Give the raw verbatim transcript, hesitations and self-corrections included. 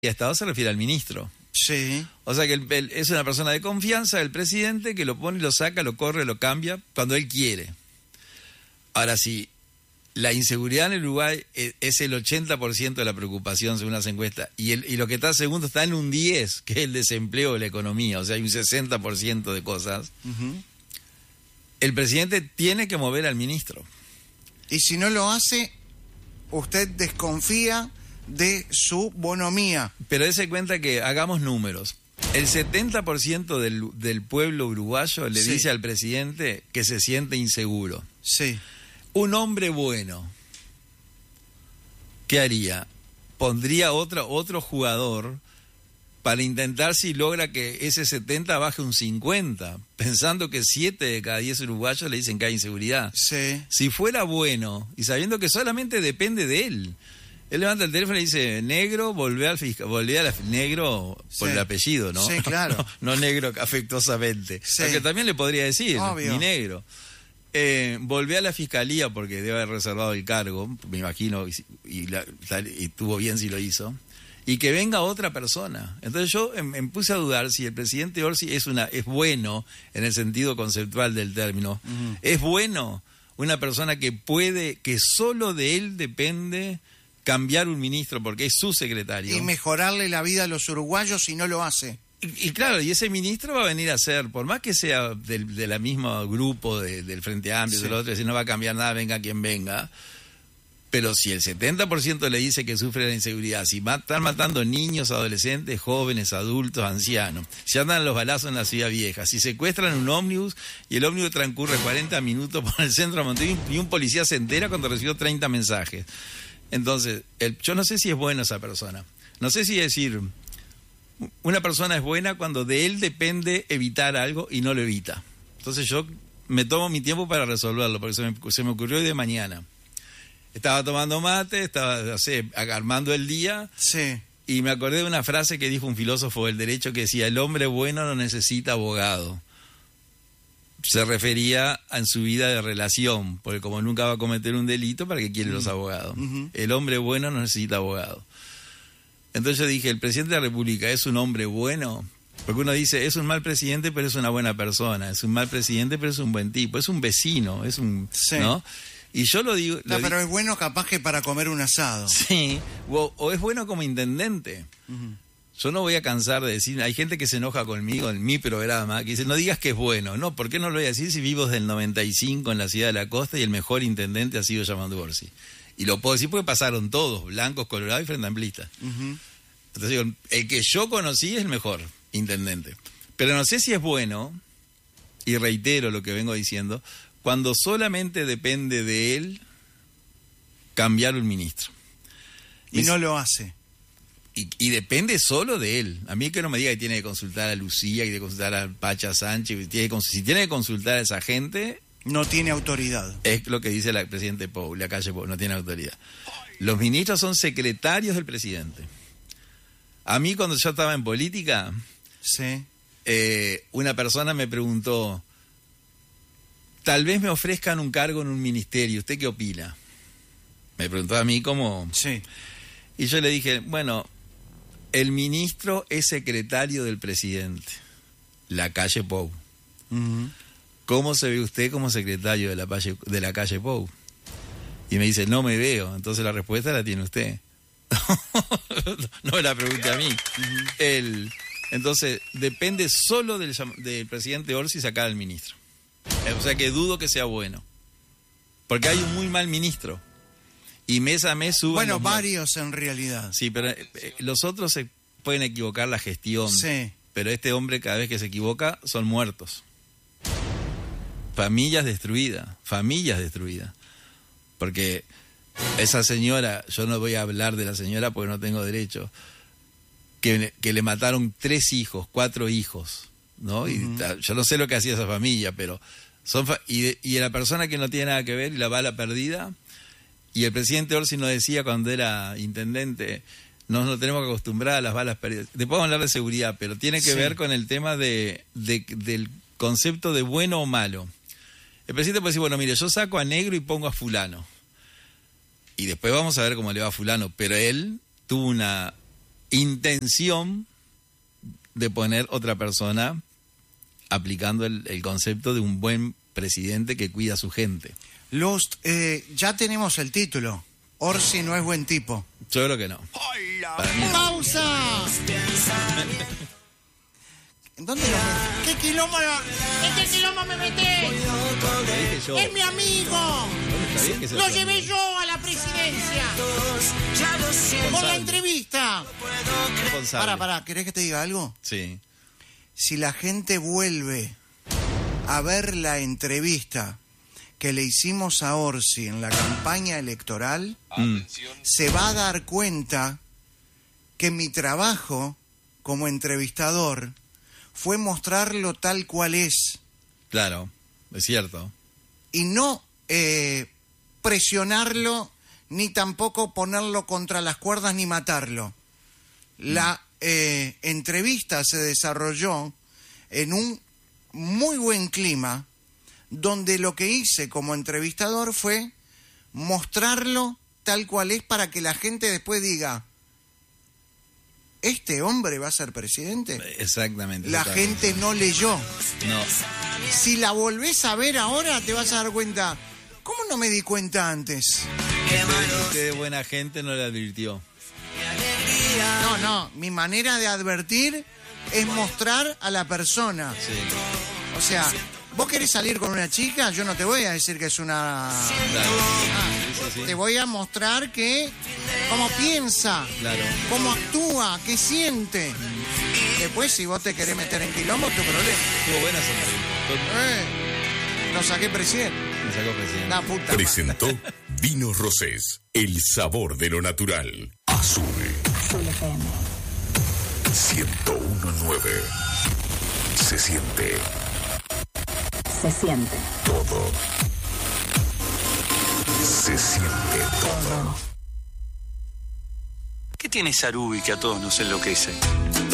de Estado se refiere al ministro. Sí. O sea que el, el, es una persona de confianza del presidente que lo pone, lo saca, lo corre, lo cambia cuando él quiere. Ahora sí, la inseguridad en el Uruguay es, es el ochenta por ciento de la preocupación según las encuestas, y, el, y lo que está segundo está en un diez, que es el desempleo de la economía, o sea, hay un sesenta por ciento de cosas. Uh-huh. El presidente tiene que mover al ministro. Y si no lo hace, usted desconfía de su bonomía. Pero dése cuenta que hagamos números. El setenta por ciento del, del pueblo uruguayo le sí. dice al presidente que se siente inseguro. Sí. Un hombre bueno, ¿qué haría? Pondría otro, otro jugador para intentar si logra que ese setenta baje un cincuenta, pensando que siete de cada diez uruguayos le dicen que hay inseguridad. Sí. Si fuera bueno, y sabiendo que solamente depende de él, él levanta el teléfono y dice, negro, volvé al fiscal, volvé al negro por sí. el apellido, ¿no? Sí, claro. no, no negro afectuosamente. Sí. Porque también le podría decir, obvio. ni negro. Eh, volví a la fiscalía porque debe haber reservado el cargo, me imagino, y, y, la, y estuvo bien si lo hizo, y que venga otra persona. Entonces yo me, me puse a dudar si el presidente Orsi es, una, es bueno en el sentido conceptual del término. Uh-huh. Es bueno una persona que puede, que solo de él depende cambiar un ministro porque es su secretario. Y mejorarle la vida a los uruguayos si no lo hace. Y, y claro, y ese ministro va a venir a ser, por más que sea del de la misma grupo de, del Frente Amplio, sí. del otro, si no va a cambiar nada, venga quien venga. Pero si el setenta por ciento le dice que sufre la inseguridad, si va, están matando niños, adolescentes, jóvenes, adultos, ancianos, si andan los balazos en la ciudad vieja, si secuestran un ómnibus y el ómnibus transcurre cuarenta minutos por el centro de Montevideo y un policía se entera cuando recibió treinta mensajes. Entonces, el, yo no sé si es buena esa persona. No sé si decir, una persona es buena cuando de él depende evitar algo y no lo evita. Entonces yo me tomo mi tiempo para resolverlo, porque se me, se me ocurrió hoy de mañana. Estaba tomando mate, estaba, no sé, armando el día, sí. y me acordé de una frase que dijo un filósofo del derecho que decía, el hombre bueno no necesita abogado. Se refería a en su vida de relación, porque como nunca va a cometer un delito, ¿para qué quiere uh-huh. los abogados? Uh-huh. El hombre bueno no necesita abogado. Entonces yo dije, ¿el presidente de la República es un hombre bueno? Porque uno dice, es un mal presidente, pero es una buena persona. Es un mal presidente, pero es un buen tipo. Es un vecino, es un... Sí. ¿no? Y yo lo digo... No, lo pero di- es bueno capaz que para comer un asado. Sí, o, o es bueno como intendente. Uh-huh. Yo no voy a cansar de decir, hay gente que se enoja conmigo en mi programa, que dice, no digas que es bueno. No, ¿por qué no lo voy a decir si vivo desde el noventa y cinco en la ciudad de la costa y el mejor intendente ha sido Yamandu Orsi? Y lo puedo decir porque pasaron todos, blancos, colorados y frente amplistas. Uh-huh. Entonces digo, el que yo conocí es el mejor intendente. Pero no sé si es bueno, y reitero lo que vengo diciendo, cuando solamente depende de él cambiar un ministro. Y, y no lo hace. Y, y depende solo de él. A mí que no me diga que tiene que consultar a Lucía, que tiene que consultar a Pacha Sánchez, tiene que, si tiene que consultar a esa gente... No tiene autoridad. Es lo que dice la presidente Pou, la calle Pou, no tiene autoridad. Los ministros son secretarios del presidente. A mí cuando yo estaba en política, sí. eh, una persona me preguntó, tal vez me ofrezcan un cargo en un ministerio, ¿usted qué opina? Me preguntó a mí como... Sí. Y yo le dije, bueno... El ministro es secretario del presidente, la calle Pou. Uh-huh. ¿Cómo se ve usted como secretario de la, calle, de la calle Pou? Y me dice, no me veo. Entonces la respuesta la tiene usted. No me la pregunte a mí. Uh-huh. El, entonces, depende solo del, del presidente Orsi sacar al ministro. O sea que dudo que sea bueno. Porque hay un muy mal ministro. Y mes a mes suben... Bueno, los varios en realidad. Sí, pero eh, los otros se pueden equivocar la gestión. Sí. Pero este hombre cada vez que se equivoca son muertos. Familias destruidas, familias destruidas. Porque esa señora, yo no voy a hablar de la señora porque no tengo derecho, que, que le mataron tres hijos, cuatro hijos, ¿no? Uh-huh. Y yo no sé lo que hacía esa familia, pero... son fa- y, de, y la persona que no tiene nada que ver y la bala perdida... Y el presidente Orsi nos decía cuando era intendente, nos, nos tenemos que acostumbrar a las balas perdidas. Después vamos a hablar de seguridad, pero tiene que sí. ver con el tema de, de, del concepto de bueno o malo. El presidente puede decir, bueno, mire, yo saco a negro y pongo a fulano. Y después vamos a ver cómo le va a fulano. Pero él tuvo una intención de poner otra persona aplicando el, el concepto de un buen presidente que cuida a su gente. Lost, eh, ya tenemos el título. Orsi no es buen tipo. Yo creo que no. Para mí no. ¡Pausa! ¿Dónde lo metes? ¿Qué quilombo? ¿En qué quilombo me metés? Lo dije yo. ¡Es mi amigo! Está bien que se ¡Lo lo llevé yo a la presidencia! ¡Con la entrevista! Responsable. Pará, pará, ¿querés que te diga algo? Sí. Si la gente vuelve a ver la entrevista que le hicimos a Orsi en la campaña electoral, Mm. se va a dar cuenta que mi trabajo como entrevistador fue mostrarlo tal cual es Claro, es cierto. y no eh, presionarlo ni tampoco ponerlo contra las cuerdas ni matarlo. La eh, entrevista se desarrolló en un muy buen clima, donde lo que hice como entrevistador fue mostrarlo tal cual es para que la gente después diga, ¿este hombre va a ser presidente? Exactamente. La exactamente. gente no leyó. No. Si la volvés a ver ahora te vas a dar cuenta, ¿cómo no me di cuenta antes? Usted de buena gente no le advirtió. No, no, mi manera de advertir es mostrar a la persona. Sí. O sea, vos querés salir con una chica, yo no te voy a decir que es una... Claro. Ah, Sí, sí, sí. te voy a mostrar que cómo piensa, Claro. cómo actúa, qué siente. Después, si vos te querés meter en quilombo, tu problema. Estuvo buena esa entrevista. Eh, lo saqué presidente. Me sacó presidente. La puta madre. Presentó Vinos Rosés, el sabor de lo natural. Azul Azul F M. ciento uno punto nueve. Se siente Se siente todo. Se siente todo. todo. ¿Qué tiene Sarubi que a todos nos enloquece?